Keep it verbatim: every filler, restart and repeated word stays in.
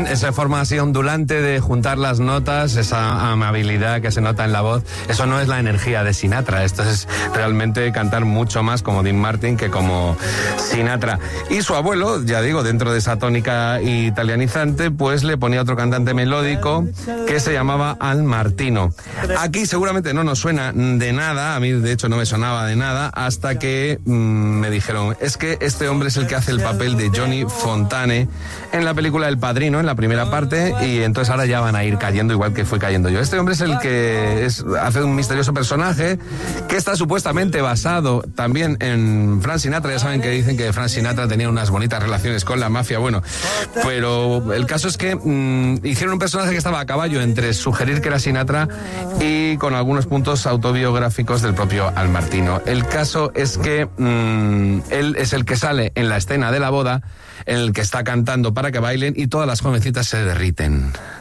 esa forma así ondulante de juntar las notas, esa amabilidad que se nota en la voz, eso no es la energía de Sinatra, esto es realmente cantar mucho más como Dean Martin que como Sinatra. Y su abuelo, ya digo, dentro de esa tónica italianizante, pues le ponía otro cantante melódico que se llamaba Al Martino. Aquí seguramente no nos suena de nada, a mí de hecho no me sonaba de nada, hasta que mmm, me dijeron, es que este hombre es el que hace el papel de Johnny Fontane en la película El Padrino, en la primera parte, y entonces ahora ya van a ir cayendo igual que fue cayendo yo. Este hombre es el que es, hace un misterioso personaje que está supuestamente basado también en Frank Sinatra. Ya saben que dicen que Frank Sinatra tenía unas bonitas relaciones con la mafia, bueno, pero el caso es que mmm, hicieron un personaje que estaba a caballo entre sugerir que era Sinatra y con algunos puntos autobiográficos del propio Al Martino. El caso es que mmm, él es el que sale en la escena de la boda, en el que está cantando para que bailen y todas las jovencitas se derriten.